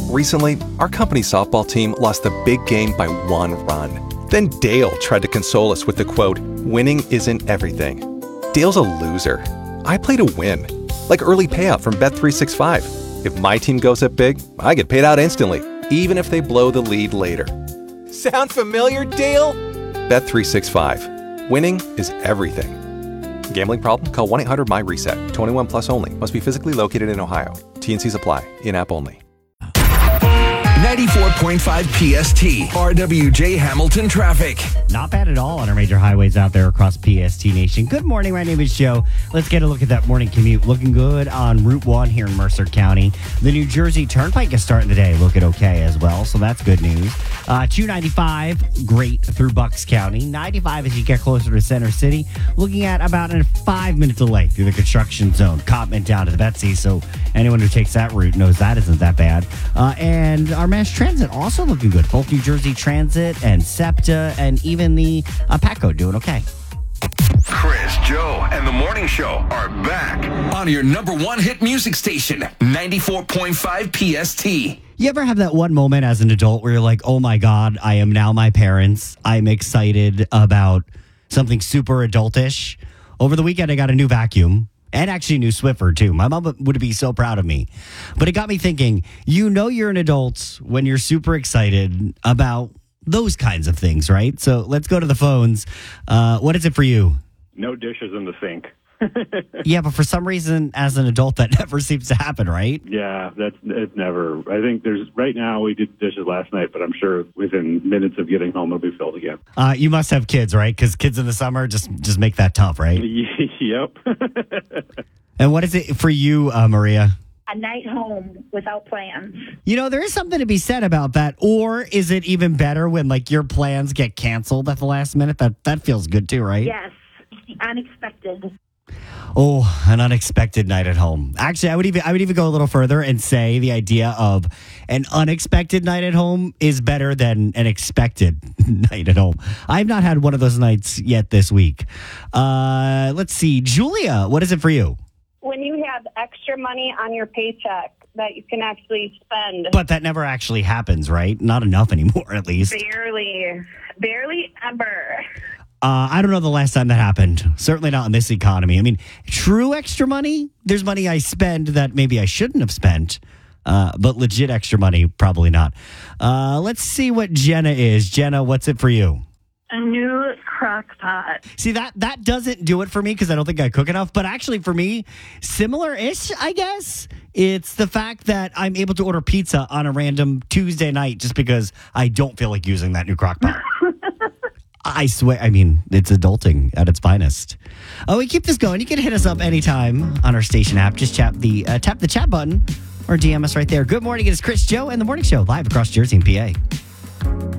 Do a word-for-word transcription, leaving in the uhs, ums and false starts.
Recently, our company softball team lost the big game by one run. Then Dale tried to console us with the quote, "Winning isn't everything." Dale's a loser. I play to win. Like early payout from Bet three sixty-five. If my team goes up big, I get paid out instantly, even if they blow the lead later. Sound familiar, Dale? Bet three sixty-five. Winning is everything. Gambling problem? Call one eight hundred M Y reset. twenty-one plus only. Must be physically located in Ohio. T N Cs apply. In-app only. ninety-four point five P S T, R W J Hamilton traffic. Not bad at all on our major highways out there across P S T Nation. Good morning, my name is Joe. Let's get a look at that morning commute. Looking good on Route one here in Mercer County. The New Jersey Turnpike is starting the day looking okay as well, so that's good news. Uh, two ninety-five, great through Bucks County. ninety-five as you get closer to Center City. Looking at about a five-minute delay through the construction zone. Cottman down to the Betsy, so anyone who takes that route knows that isn't that bad. Uh, and our mass transit also looking good. Both New Jersey Transit and SEPTA and even the uh, PATCO doing okay. Chris, Joe, and the Morning Show are back on your number one hit music station, ninety-four point five P S T. You ever have that one moment as an adult where you're like, oh my God, I am now my parents. I'm excited about something super adultish. Over the weekend, I got a new vacuum. And actually a new Swiffer, too. My mom would be so proud of me. But it got me thinking, you know you're an adult when you're super excited about those kinds of things, right? So let's go to the phones. Uh, what is it for you? No dishes in the sink. Yeah, but for some reason, as an adult, that never seems to happen, right? Yeah, that's it's never. I think there's right now we did dishes last night, but I'm sure within minutes of getting home it'll be filled again. Uh, you must have kids, right? Because kids in the summer just just make that tough, right? Yep. And what is it for you, uh, Maria? A night home without plans. You know, there is something to be said about that. Or is it even better when like your plans get canceled at the last minute? That that feels good too, right? Yes, unexpected. Oh, an unexpected night at home. Actually, I would even I would even go a little further and say the idea of an unexpected night at home is better than an expected night at home. I've not had one of those nights yet this week. Uh, let's see. Julia, what is it for you? When you have extra money on your paycheck that you can actually spend. But that never actually happens, right? Not enough anymore, at least. Barely. Barely ever. Uh, I don't know the last time that happened. Certainly not in this economy. I mean, true extra money, there's money I spend that maybe I shouldn't have spent. Uh, but legit extra money, probably not. Uh, let's see what Jenna is. Jenna, what's it for you? A new crock pot. See, that that doesn't do it for me because I don't think I cook enough. But actually, for me, similar-ish, I guess. It's the fact that I'm able to order pizza on a random Tuesday night just because I don't feel like using that new crock pot. I swear, I mean, it's adulting at its finest. Oh, we keep this going. You can hit us up anytime on our station app. Just tap the uh, tap the chat button or D M us right there. Good morning. It is Chris, Joe, and the Morning Show live across Jersey and P A.